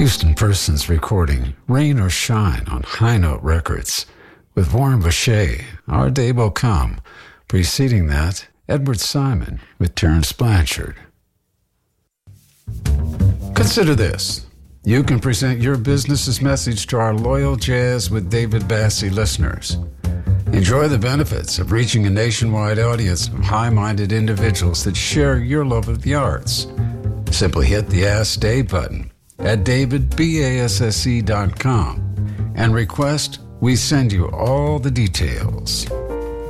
Houston Persons recording Rain or Shine on High Note Records with Warren Boucher, Our Day Will Come. Preceding that, Edward Simon with Terence Blanchard. Consider this. You can present your business's message to our loyal Jazz with David Bassie listeners. Enjoy the benefits of reaching a nationwide audience of high-minded individuals that share your love of the arts. Simply hit the Ask Dave button at davidbasse.com and request we send you all the details.